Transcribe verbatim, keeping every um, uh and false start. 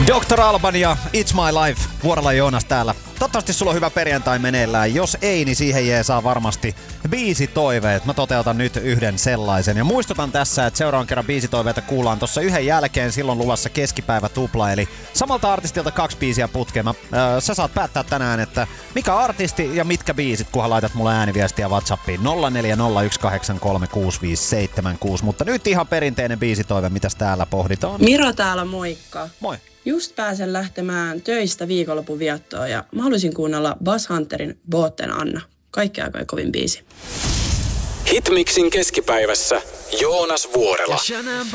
doktor Alban ja It's My Life. Vuorolla Joonas täällä. Toivottavasti sulla on hyvä perjantai meneillään. Jos ei, niin siihen jää saa varmasti biisitoiveet. Mä toteutan nyt yhden sellaisen. Ja muistutan tässä, että seuraavan kerran biisitoiveita kuullaan tuossa yhden jälkeen. Silloin luvassa keskipäivä tupla. Eli samalta artistilta kaksi biisiä putkeen. Mä, äh, sä saat päättää tänään, että mikä artisti ja mitkä biisit, kunhan laitat mulle ääniviestiä WhatsAppiin nolla neljä nolla yksi kahdeksan kolme kuusi viisi seitsemän kuusi. Mutta nyt ihan perinteinen biisitoive, mitäs täällä pohditaan. Miro täällä, moikka. Moi. Just pääsen lähtemään töistä viikonlopun viettoon ja mä haluaisin kuunnella Buzz Hunterin Båten Anna. Kaikki aikojen kovin biisi. Hitmixin keskipäivässä Joonas Vuorela.